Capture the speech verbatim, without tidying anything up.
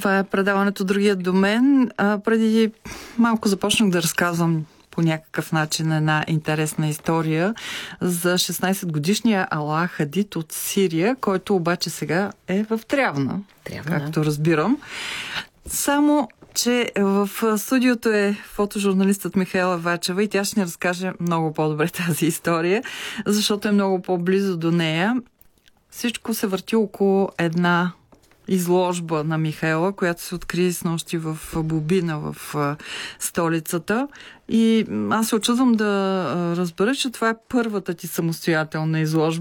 Това е предаването Другият до мен. А, преди малко започнах да разказвам по някакъв начин една интересна история за шестнайсетгодишния Ала Хадид от Сирия, който обаче сега е в Трявна, Трявна. както разбирам. Само че в студиото е фотожурналистът Михаела Вачева и тя ще ни разкаже много по-добре тази история, защото е много по-близо до нея. Всичко се върти около една изложба на Михаела, която се откри снощи в Бобина, в столицата. И аз се очудвам да разбера, че това е първата ти самостоятелна изложба.